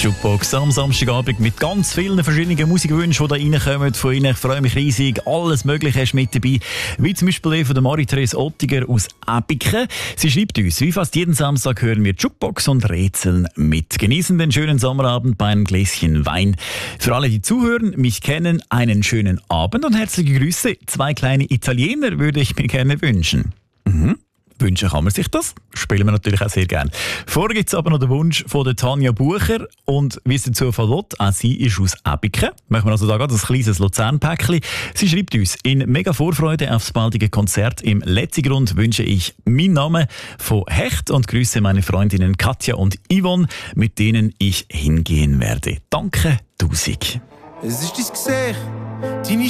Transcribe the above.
Jukebox am Samstagabend mit ganz vielen verschiedenen Musikwünschen, die da reinkommen von Ihnen. Ich freue mich riesig. Alles Mögliche ist mit dabei. Wie zum Beispiel von der Marie-Therese Ottiger aus Ebiken. Sie schreibt uns, wie fast jeden Samstag hören wir Jukebox und rätseln mit. Genießen den schönen Sommerabend bei einem Gläschen Wein. Für alle, die zuhören, mich kennen, einen schönen Abend und herzliche Grüße. 2 kleine Italiener würde ich mir gerne wünschen. Wünschen kann man sich das. Spielen wir natürlich auch sehr gerne. Vorher gibt es aber noch den Wunsch von der Tanja Bucher. Und wie es der Zufall will, auch sie ist aus Ebiken. Machen wir also da gerade ein kleines Luzern-Päckchen. Sie schreibt uns, in mega Vorfreude aufs baldige Konzert im Letzigrund wünsche ich meinen Namen von Hecht und grüße meine Freundinnen Katja und Yvonne, mit denen ich hingehen werde. Danke, 1000. Es ist dein Gesicht, deine